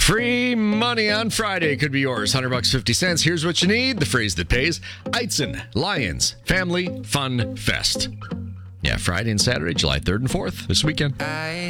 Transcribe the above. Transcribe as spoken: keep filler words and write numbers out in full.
Free money on Friday could be yours. one hundred bucks, fifty cents. Here's what you need. The phrase that pays. Eitzen Lions Family Fun Fest. Yeah, Friday and Saturday, July third and fourth, this weekend. I